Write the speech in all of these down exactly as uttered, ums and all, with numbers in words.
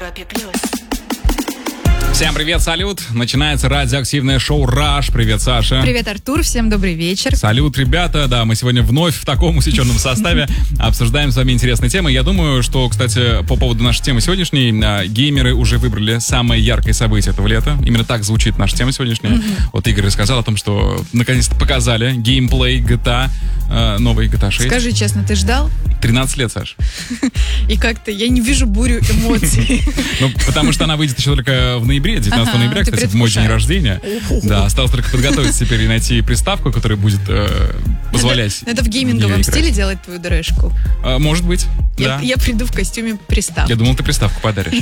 Европе плюс. Всем привет, салют. Начинается радиоактивное шоу «Раш». Привет, Саша. Привет, Артур. Всем добрый вечер. Салют, ребята. Да, мы сегодня вновь в таком усеченном составе обсуждаем с вами интересные темы. Я думаю, что, кстати, по поводу нашей темы сегодняшней, геймеры уже выбрали самое яркое событие этого лета. Именно так звучит наша тема сегодняшняя. Mm-hmm. Вот Игорь рассказал о том, что наконец-то показали геймплей джи ти эй, новый джи ти эй шесть. Скажи честно, ты ждал? тринадцать лет, Саш. И как-то я не вижу бурю эмоций. Ну, потому что она выйдет еще только в ноябре, девятнадцатого ноября, кстати, в мой день рождения. Да, осталось только подготовиться теперь и найти приставку, которая будет э, позволять. Это в гейминговом стиле делать твою дрежку? А, может быть, я, да. Я приду в костюме приставки. Я думал, ты приставку подаришь.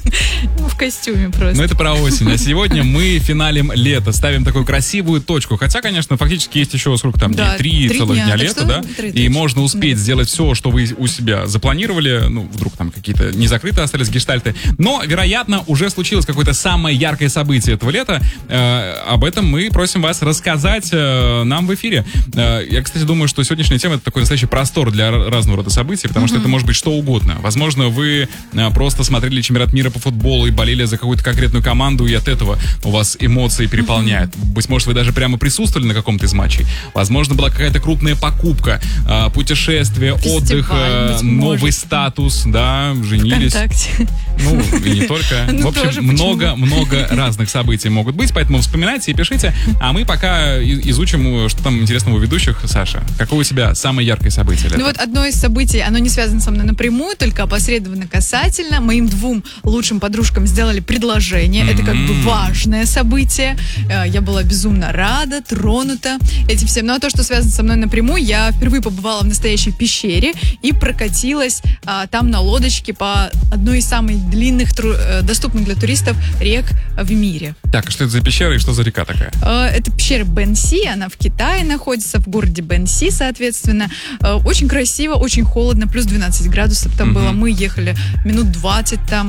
Ну, в костюме просто. Ну, это про осень. А сегодня мы финалим лето, ставим такую красивую точку. Хотя, конечно, фактически есть еще сколько там, да, три целых дня, дня лета, да? И можно успеть да. сделать все, что вы у себя запланировали. Ну, вдруг там какие-то не закрытые остались гештальты. Но, вероятно, уже случилось какое-то самое яркое событие этого лета. Э, об этом мы просим вас рассказать э, нам в эфире. Э, я, кстати, думаю, что сегодняшняя тема — это такой настоящий простор для разного рода событий, потому mm-hmm. что это может быть что угодно. Возможно, вы э, просто смотрели чемпионат мира по футболу и болели за какую-то конкретную команду, и от этого у вас эмоции переполняют. Mm-hmm. Быть может, вы даже прямо присутствовали на каком-то из матчей. Возможно, была какая-то крупная покупка, э, путешествие, Фестиваль, отдых, э, новый статус, да, женились. ВКонтакте. Ну, и не только. В общем, много-много разных событий могут быть, поэтому вспоминайте и пишите. А мы пока изучим, что там интересного у ведущих. Саша, какое у тебя самое яркое событие? Ну вот одно из событий, оно не связано со мной напрямую, только опосредованно касательно. Моим двум лучшим подружкам сделали предложение. Mm-hmm. Это как бы важное событие. Я была безумно рада, тронута этим всем. Ну а то, что связано со мной напрямую, я впервые побывала в настоящей пещере и прокатилась а, там на лодочке по одной из самых длинных, тру- доступных для туристов рек в мире. Так, что это за пещера и что за река такая? Это пещера Бэньси, она в Китае находится, в городе Бэньси, соответственно. Очень красиво, очень холодно, плюс двенадцать градусов там mm-hmm. было. Мы ехали минут двадцать там.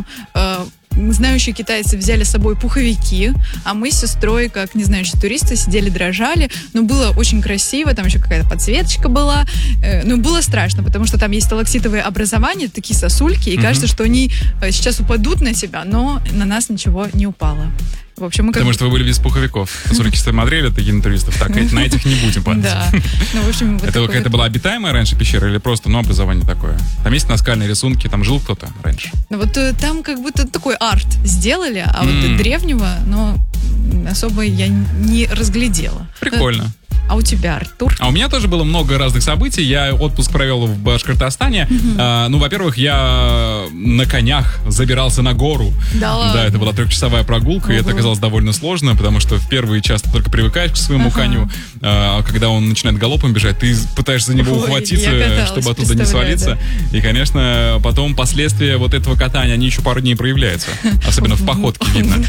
Знающие китайцы взяли с собой пуховики, а мы с сестрой, как не знающие туристы, сидели, дрожали. Но было очень красиво, там еще какая-то подсветочка была. Но было страшно, потому что там есть сталактитовые образования, такие сосульки, и mm-hmm. кажется, что они сейчас упадут на тебя, но на нас ничего не упало. В общем, мы как... Потому что вы были без пуховиков. Сосульки смотрели, такие на туристов. Так, на этих не будем падать. Да. Ну, в общем, вот это какая-то была обитаемая раньше пещера или просто, ну, образование такое? Там есть наскальные рисунки, там жил кто-то раньше? Ну, вот там как будто такой арт сделали, а mm. вот древнего, но особо я не разглядела. Прикольно. А у тебя, Артур? А у меня тоже было много разных событий. Я отпуск провел в Башкортостане. Mm-hmm. А, ну, во-первых, я на конях забирался на гору. Да ладно? Да, это была трехчасовая прогулка, uh-huh. и это оказалось довольно сложно, потому что в первые часто только привыкаешь к своему uh-huh. коню. А когда он начинает галопом бежать, ты пытаешься за него Ой, ухватиться, каталась, чтобы оттуда не свалиться. Да. И, конечно, потом последствия вот этого катания, они еще пару дней проявляются. Особенно в походке видно.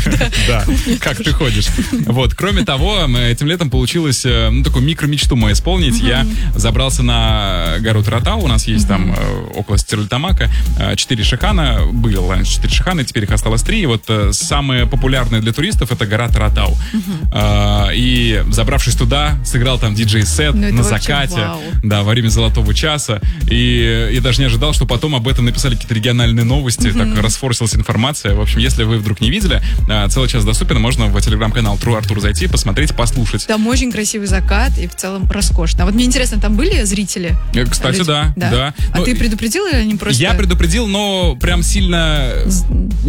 Да, как ты ходишь. Вот, кроме того, этим летом получилось ну, такую микромечту мою исполнить. Uh-huh. Я забрался на гору Таратау. У нас есть uh-huh. там около Стерлитамака четыре шихана. Были раньше четыре шихана, теперь их осталось три. И вот самое популярное для туристов — это гора Таратау. Uh-huh. А, и забравшись туда, сыграл там диджей-сет ну, на закате. Вау. Да, во время золотого часа. И я даже не ожидал, что потом об этом написали какие-то региональные новости. Uh-huh. Так расфорсилась информация. В общем, если вы вдруг не видели, целый час доступен. Можно в телеграм-канал True Артур зайти, посмотреть, послушать. Там очень красивый закат и в целом роскошно. А вот мне интересно, там были зрители? Кстати, да, да. да. А ну, ты предупредил или они просто... Я предупредил, но прям сильно